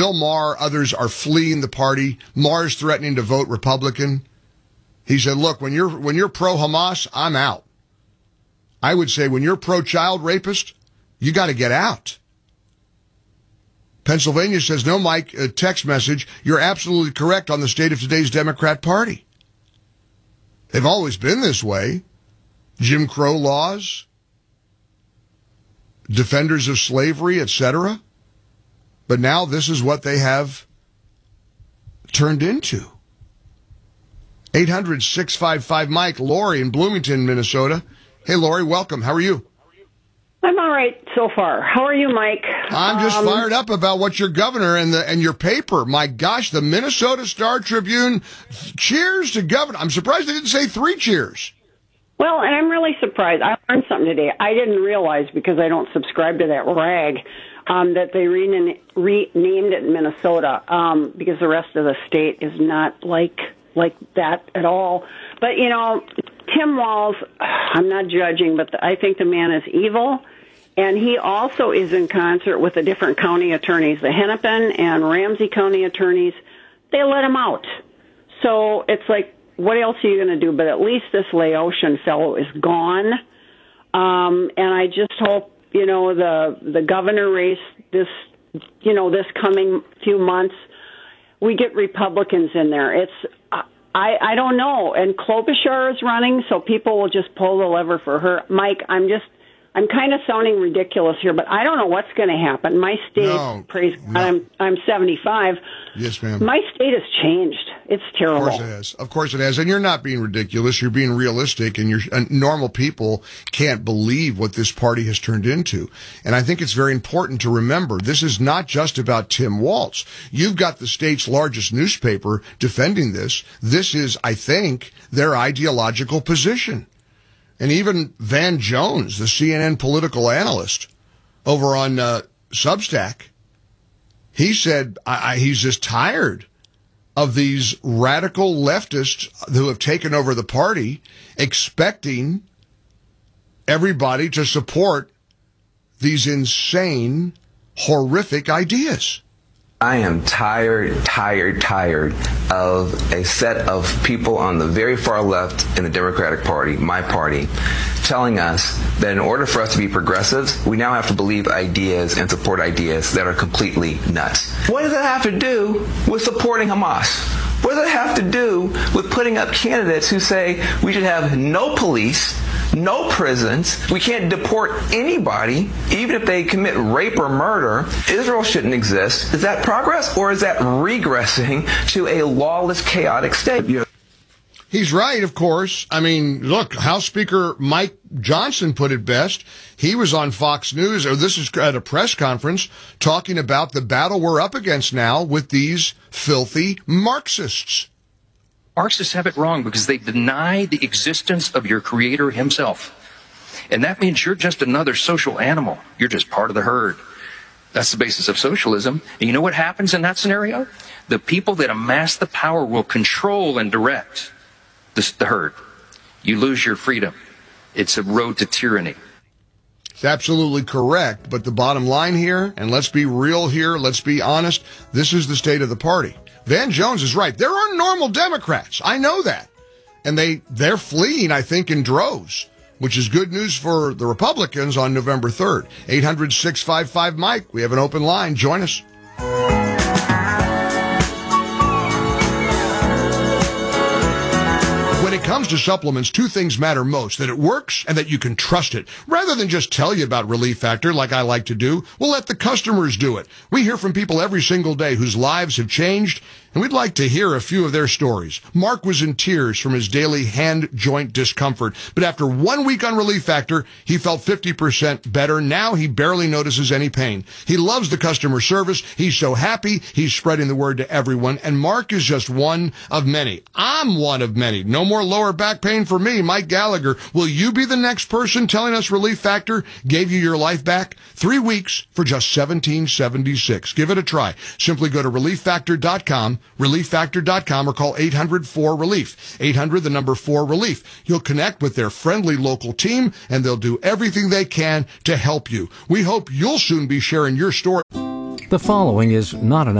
Bill Maher, others are fleeing the party. Maher's threatening to vote Republican. He said, look, when you're pro-Hamas, I'm out. I would say when you're pro-child rapist, you got to get out. Pennsylvania says, no, Mike, a text message, you're absolutely correct on the state of today's Democrat Party. They've always been this way. Jim Crow laws, defenders of slavery, etc. But now this is what they have turned into. 800-655-Mike, Lori in Bloomington, Minnesota. Hey, Lori, welcome. How are you? I'm all right so far. How are you, Mike? I'm just fired up about what your governor and your paper. My gosh, the Minnesota Star Tribune, cheers to governor. I'm surprised they didn't say 3 cheers. Well, and I'm really surprised. I learned something today. I didn't realize, because I don't subscribe to that rag, that they renamed it Minnesota, because the rest of the state is not like that at all. But, you know, Tim Walz, I'm not judging, but I think the man is evil. And he also is in concert with the different county attorneys, the Hennepin and Ramsey County attorneys. They let him out. So it's like, what else are you going to do? But at least this Laotian fellow is gone. And I just hope, you know, the governor race this coming few months, we get Republicans in there. I don't know. And Klobuchar is running, so people will just pull the lever for her. Mike, I'm kind of sounding ridiculous here, but I don't know what's going to happen. My state, praise God, I'm 75. Yes, ma'am. My state has changed. It's terrible. Of course it has. Of course it has. And you're not being ridiculous. You're being realistic, and normal people can't believe what this party has turned into. And I think it's very important to remember, this is not just about Tim Walz. You've got the state's largest newspaper defending this. This is, I think, their ideological position. And even Van Jones, the CNN political analyst over on Substack, he said he's just tired of these radical leftists who have taken over the party, expecting everybody to support these insane, horrific ideas. I am tired of a set of people on the very far left in the Democratic Party, my party, telling us that in order for us to be progressives, we now have to believe ideas and support ideas that are completely nuts. What does that have to do with supporting Hamas? What does it have to do with putting up candidates who say we should have no police, no prisons, we can't deport anybody, even if they commit rape or murder, Israel shouldn't exist? Is that progress, or is that regressing to a lawless, chaotic state? He's right, of course. I mean, look, House Speaker Mike Johnson put it best. He was on Fox News, or this is at a press conference, talking about the battle we're up against now with these filthy Marxists. Marxists have it wrong because they deny the existence of your creator himself. And that means you're just another social animal. You're just part of the herd. That's the basis of socialism. And you know what happens in that scenario? The people that amass the power will control and direct the herd. You lose your freedom. It's a road to tyranny. It's absolutely correct. But the bottom line here, and let's be real here, let's be honest, this is the state of the party. Van Jones is right. There are normal Democrats. I know that. And they're fleeing, I think, in droves, which is good news for the Republicans on November 3rd. 800-655-Mike. We have an open line. Join us. When it comes to supplements, 2 things matter most: that it works and that you can trust it. Rather than just tell you about Relief Factor like I like to do, we'll let the customers do it. We hear from people every single day whose lives have changed, and we'd like to hear a few of their stories. Mark was in tears from his daily hand joint discomfort, but after 1 week on Relief Factor, he felt 50% better. Now he barely notices any pain. He loves the customer service. He's so happy. He's spreading the word to everyone, and Mark is just one of many. I'm one of many. No more lower back pain for me, Mike Gallagher. Will you be the next person telling us Relief Factor gave you your life back? 3 weeks for just $17.76. Give it a try. Simply go to ReliefFactor.com, ReliefFactor.com, or call 800-4RELIEF. 800-4RELIEF. You'll connect with their friendly local team, and they'll do everything they can to help you. We hope you'll soon be sharing your story. The following is not an